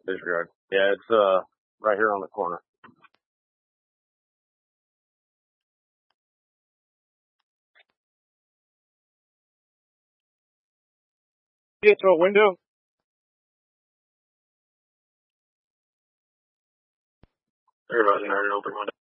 Disregard. Yeah, it's right here on the corner. Get to a window. Everybody's in an open window.